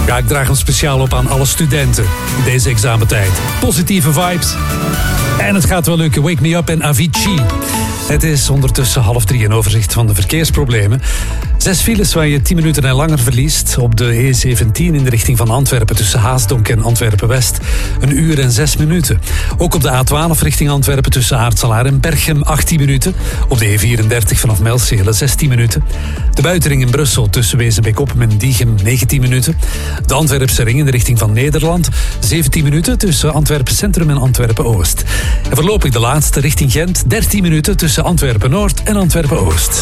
Ja, ik draag hem speciaal op aan alle studenten in deze examentijd. Positieve vibes. En het gaat wel lukken. Wake Me Up en Avicii. Het is ondertussen 2:30 een overzicht van de verkeersproblemen. 6 files waar je 10 minuten en langer verliest. Op de E17 in de richting van Antwerpen tussen Haasdonk en Antwerpen-West 1 uur en 6 minuten. Ook op de A12 richting Antwerpen tussen Aartselaar en Berchem 18 minuten. Op de E34 vanaf Melcelen 16 minuten. De buitenring in Brussel tussen Wezenbeek-Oppem en Diegem 19 minuten. De Antwerpse ring in de richting van Nederland 17 minuten tussen Antwerpen Centrum en Antwerpen-Oost. En voorlopig de laatste richting Gent 13 minuten tussen Antwerpen-Noord en Antwerpen-Oost.